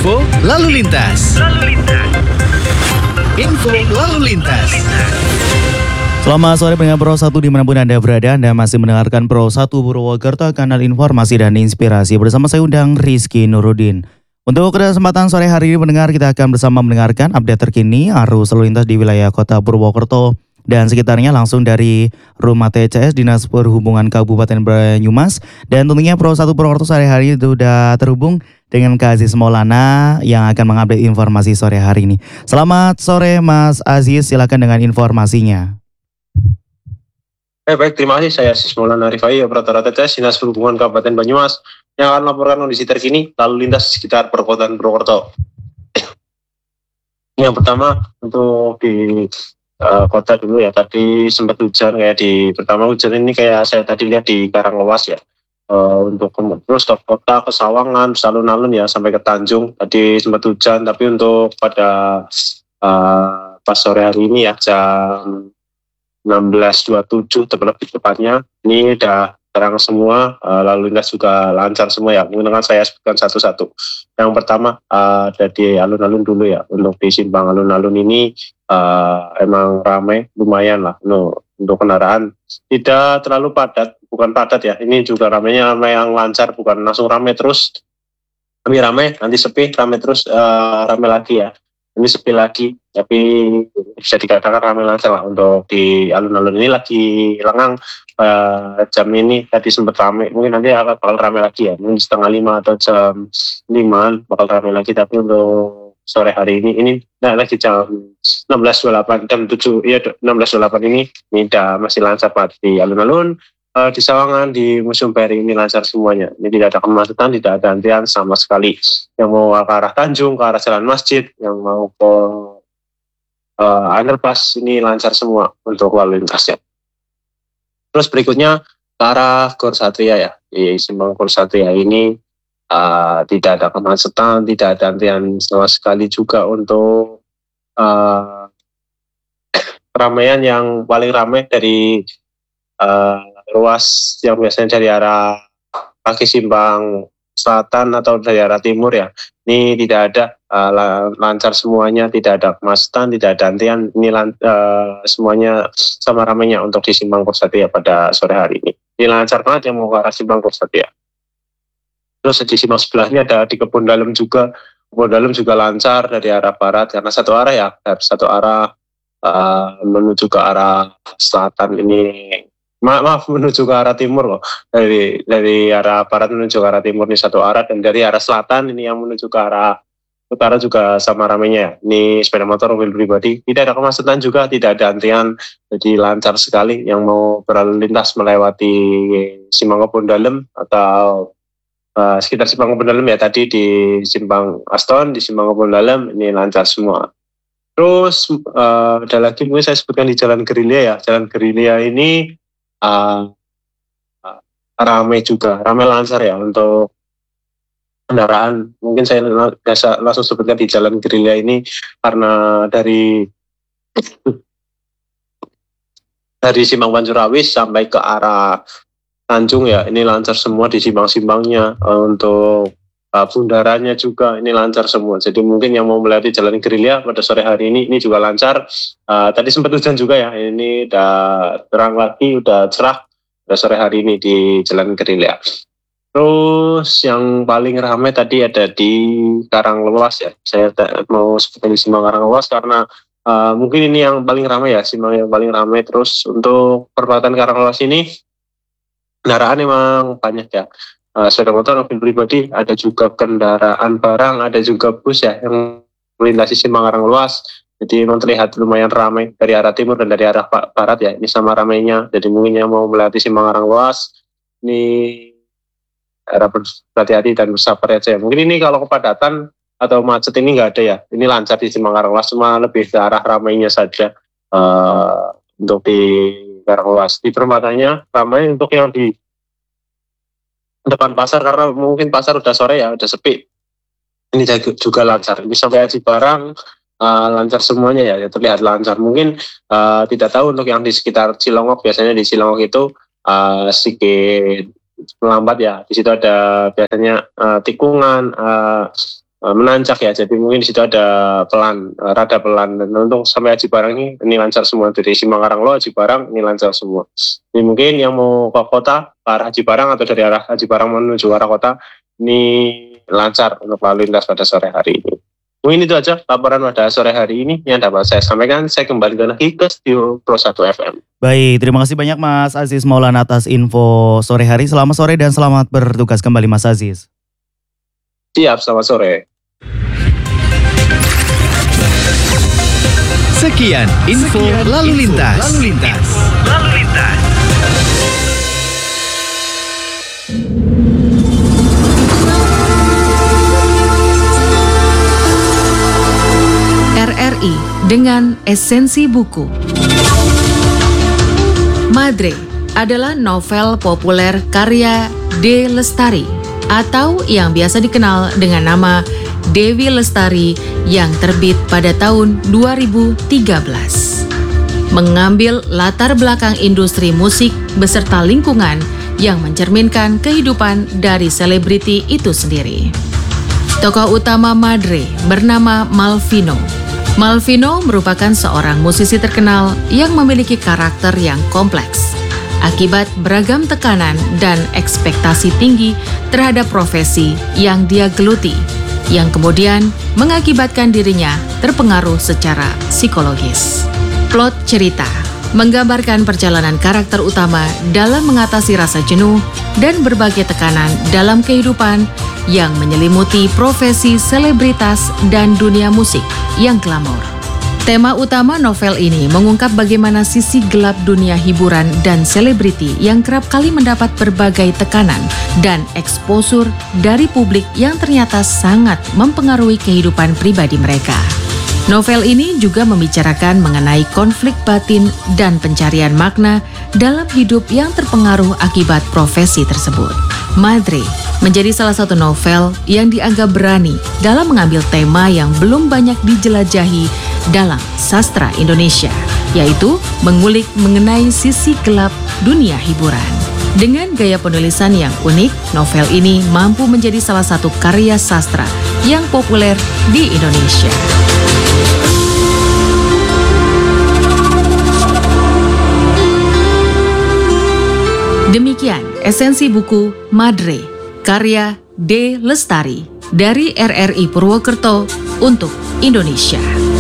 Info lalu lintas. Info lalu lintas. Selamat sore pendengar Pro 1 dimanapun Anda berada. Anda masih mendengarkan Pro 1 Purwokerto, kanal informasi dan inspirasi. Bersama saya undang Rizky Nurudin. Untuk kesempatan sore hari ini pendengar, kita akan bersama mendengarkan update terkini arus lalu lintas di wilayah kota Purwokerto dan sekitarnya langsung dari Rumah TCS Dinas Perhubungan Kabupaten Banyumas. Dan tentunya Pro 1 Purwokerto sore hari ini sudah terhubung dengan Kak Aziz Maulana yang akan mengupdate informasi sore hari ini. Selamat sore Mas Aziz, silakan dengan informasinya. Baik, terima kasih. Saya Aziz Maulana Rifai, operator TCS Dinas Perhubungan Kabupaten Banyumas yang akan melaporkan kondisi terkini lalu lintas di sekitar perkotaan Purwokerto. Yang pertama untuk di kota dulu ya, tadi sempat hujan kayak pertama hujan ini kayak saya tadi lihat di Karanglewas ya. Untuk terus ke kota, ke Sawangan, alun-alun ya sampai ke Tanjung tadi sempat hujan, tapi untuk pada pas sore hari ini ya jam 16.27 lebih tepatnya ini udah terang semua, lalu lintas juga lancar semua ya. Mungkin akan saya sebutkan satu-satu. Yang pertama ada di alun-alun dulu ya. Untuk di simpang alun-alun ini emang ramai lumayan lah. Untuk kendaraan tidak terlalu padat, bukan padat ya. Ini juga ramainya ramai yang lancar, bukan langsung ramai terus. Kami ramai, nanti sepi, ramai terus, ramai lagi ya. Ini sepi lagi, tapi bisa dikatakan ramai lancar lah. Untuk di alun-alun ini lagi lengang. Jam ini tadi sempat ramai, mungkin nanti bakal ramai lagi ya, mungkin 4:30 atau jam 5 bakal ramai lagi. Tapi untuk sore hari ini lagi jam 16.28, jam 7 ya 16.28 ini udah masih lancar banget di alun-alun. Di Sawangan, di Museum Peri ini lancar semuanya. Ini tidak ada kemacetan, tidak ada antrian sama sekali. Yang mau ke arah Tanjung, ke arah Jalan Masjid, yang mau ke underpass ini lancar semua untuk lalu lintasnya. Terus berikutnya ke arah Gor Satria ya. Di simpang Gor Satria ini tidak ada kemacetan, tidak ada antrian sama sekali juga. Untuk keramaian yang paling ramai dari ruas yang biasanya dari arah kaki simpang selatan atau dari arah timur ya, ini tidak ada, lancar semuanya, tidak ada kemacetan, tidak ada antrian. Ini semuanya sama ramainya untuk di simpang Gor Satria pada sore hari ini. Ini lancar banget yang mau ke arah simpang Gor Satria. Terus di simpang sebelahnya ada di Kebon Dalem juga. Kebon Dalem juga lancar dari arah barat karena satu arah ya, satu arah menuju ke arah selatan ini. Maaf menuju ke arah timur loh. Dari arah barat menuju ke arah timur ini satu arah, dan dari arah selatan ini yang menuju ke arah utara juga sama ramainya ya. Ini sepeda motor, mobil pribadi, tidak ada kemacetan juga, tidak ada antrian, jadi lancar sekali. Yang mau berlalu lintas melewati simpang Kebon Dalem atau sekitar simpang Kebon Dalem ya, tadi di simpang Aston, di simpang Kebon Dalem ini lancar semua. Terus ada lagi mungkin saya sebutkan di Jalan Gerilya ya. Jalan Gerilya ini ramai juga, ramai lancar ya untuk kendaraan. Mungkin saya langsung sebutkan di Jalan Gerilya ini karena dari simpang Pancurawis sampai ke arah Tanjung ya, ini lancar semua di simpang-simpangnya. Untuk bundarannya juga ini lancar semua. Jadi mungkin yang mau melewati Jalan Gerilya pada sore hari ini juga lancar. Tadi sempat hujan juga ya, ini udah terang lagi, udah cerah pada sore hari ini di Jalan Gerilya. Terus yang paling ramai tadi ada di Karanglewas ya. Saya mau sebutin di simpang Karanglewas karena mungkin ini yang paling ramai ya, simpang yang paling ramai. Terus untuk perempatan Karanglewas ini kendaraan memang banyak ya. Sepeda motor, mobil pribadi, ada juga kendaraan barang, ada juga bus ya yang melintasi simpang Karanglewas. Jadi memang terlihat lumayan ramai dari arah timur dan dari arah barat ya. Ini sama ramainya. Jadi mungkin yang mau melewati simpang Karanglewas ini harap berhati-hati dan bersabar aja ya. Mungkin ini kalau kepadatan atau macet ini nggak ada ya. Ini lancar di simpang Karanglewas, cuma lebih ke arah ramainya saja untuk di Karanglewas. Di perempatannya ramai untuk yang di depan pasar karena mungkin pasar udah sore ya, udah sepi. Ini juga lancar. Ini sampai Aji Barang lancar semuanya ya, terlihat lancar. Mungkin tidak tahu untuk yang di sekitar Cilongok, biasanya di Cilongok itu sedikit melambat ya. Di situ ada biasanya tikungan, menanjak ya, jadi mungkin di situ ada rada pelan. Dan untuk sampai Aji Barang ini lancar semua, dari Simalungun Aji Barang ini lancar semua. Jadi mungkin yang mau ke kota ke arah Aji Barang atau dari arah Aji Barang menuju arah kota ini lancar untuk lalu lintas pada sore hari ini. Mungkin itu aja laporan pada sore hari ini yang dapat saya sampaikan. Saya kembalikan lagi ke studio Pro 1 FM. Baik, terima kasih banyak Mas Aziz Maulana atas info sore hari. Selamat sore dan selamat bertugas kembali Mas Aziz. Siap, selamat sore. Sekian info lalu lintas. RRI dengan esensi buku. Madre adalah novel populer karya D. Lestari atau yang biasa dikenal dengan nama Dewi Lestari yang terbit pada tahun 2013. Mengambil latar belakang industri musik beserta lingkungan yang mencerminkan kehidupan dari selebriti itu sendiri. Tokoh utama Madre bernama Malvino. Malvino merupakan seorang musisi terkenal yang memiliki karakter yang kompleks akibat beragam tekanan dan ekspektasi tinggi terhadap profesi yang dia geluti, yang kemudian mengakibatkan dirinya terpengaruh secara psikologis. Plot cerita menggambarkan perjalanan karakter utama dalam mengatasi rasa jenuh dan berbagai tekanan dalam kehidupan yang menyelimuti profesi selebritas dan dunia musik yang glamor. Tema utama novel ini mengungkap bagaimana sisi gelap dunia hiburan dan selebriti yang kerap kali mendapat berbagai tekanan dan eksposur dari publik yang ternyata sangat mempengaruhi kehidupan pribadi mereka. Novel ini juga membicarakan mengenai konflik batin dan pencarian makna dalam hidup yang terpengaruh akibat profesi tersebut. Madre menjadi salah satu novel yang dianggap berani dalam mengambil tema yang belum banyak dijelajahi dalam sastra Indonesia, yaitu mengulik mengenai sisi gelap dunia hiburan. Dengan gaya penulisan yang unik, novel ini mampu menjadi salah satu karya sastra yang populer di Indonesia. Demikian esensi buku Madre, karya D. Lestari dari RRI Purwokerto untuk Indonesia.